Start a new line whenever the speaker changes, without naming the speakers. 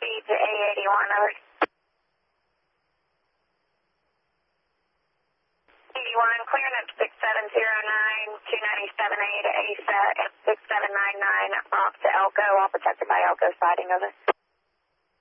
speed to A81, over. 81, clearing up 6709, 297A to ASA, 6799, off to Elko, all protected by Elko siding, over.